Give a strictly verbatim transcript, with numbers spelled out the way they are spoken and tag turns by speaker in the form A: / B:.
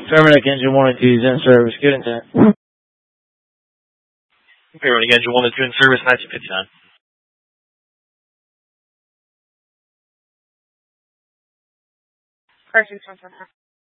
A: Paramedic Engine one and two is in service. Good intent.
B: Paramedic Engine one and two in service, nineteen fifty-nine.
C: Perfect.